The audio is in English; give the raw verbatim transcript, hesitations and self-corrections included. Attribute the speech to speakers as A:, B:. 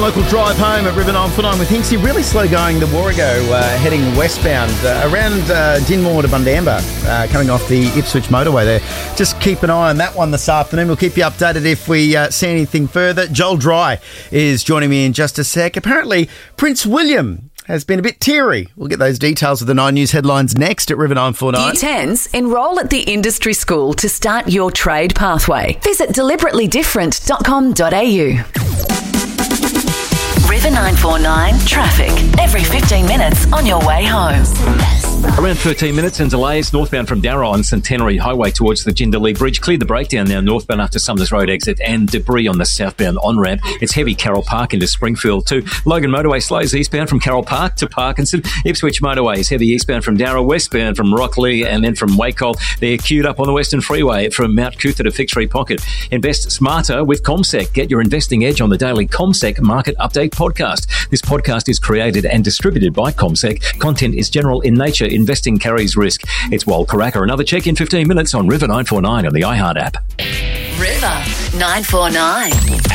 A: local drive home at River nine forty-nine with Hinksy. Really slow going, the Warrego uh, heading westbound uh, around uh, Dinmore to Bundamba, uh, coming off the Ipswich motorway there. Just keep an eye on that one this afternoon. We'll keep you updated if we uh, see anything further. Joel Dry is joining me in just a sec. Apparently, Prince William has been a bit teary. We'll get those details of the Nine News headlines next at River nine forty-nine.
B: Year tens, enrol at the industry school to start your trade pathway. Visit deliberately different dot com dot a u. River nine forty-nine traffic. Every fifteen minutes on your way home.
C: Around thirteen minutes and delays northbound from Darra on Centenary Highway towards the Jindalee Bridge. Cleared the breakdown now northbound after Summers Road exit and debris on the southbound on-ramp. It's heavy Carroll Park into Springfield too. Logan Motorway slows eastbound from Carroll Park to Parkinson. Ipswich Motorway is heavy eastbound from Darra, westbound from Rockley and then from Wacol. They're queued up on the Western Freeway from Mount Coot to Fixtree Pocket. Invest smarter with CommSec. Get your investing edge on the daily CommSec Market Update podcast. This podcast is created and distributed by CommSec. Content is general in nature. Investing carries risk. It's Wal Karaka. Another check in fifteen minutes on River nine forty-nine on the iHeart app.
B: River nine forty-nine.